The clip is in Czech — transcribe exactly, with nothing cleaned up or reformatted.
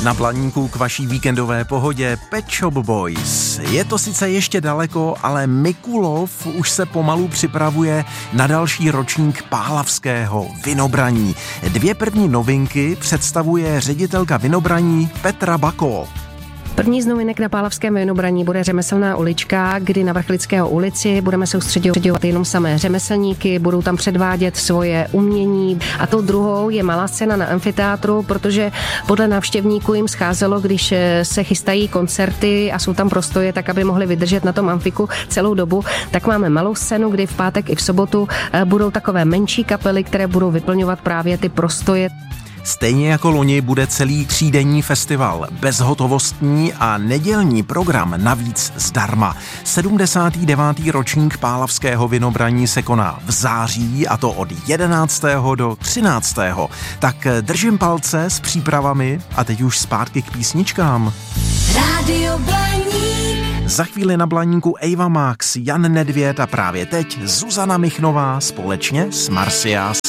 Na Blaníku k vaší víkendové pohodě Pet Shop Boys. Je to sice ještě daleko, ale Mikulov už se pomalu připravuje na další ročník pálavského vinobraní. Dvě první novinky představuje ředitelka vinobraní Petra Bako. První z novinek na pálavském vinobraní bude řemeslná ulička, kdy na Vrchlického ulici budeme soustředovat jenom samé řemeslníky, budou tam předvádět svoje umění. A tou druhou je malá scéna na amfiteátru, protože podle návštěvníků jim scházelo, když se chystají koncerty a jsou tam prostoje, tak aby mohli vydržet na tom amfiku celou dobu. Tak máme malou scénu, kdy v pátek i v sobotu budou takové menší kapely, které budou vyplňovat právě ty prostoje. Stejně jako loni bude celý třídenní festival bezhotovostní a nedělní program navíc zdarma. sedmdesátý devátý ročník pálavského vinobraní se koná v září, a to od jedenáctého do třináctého Tak držím palce s přípravami a teď už zpátky k písničkám. Rádio Blaník. Za chvíli na Blaníku Eva Max, Jan Nedvěd a právě teď Zuzana Michnová společně s Marcia.